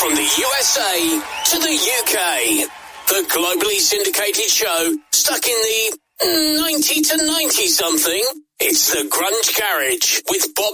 From the USA to the UK, the globally syndicated show stuck in the 90 to 90 something. It's the Grunge Garage with Bob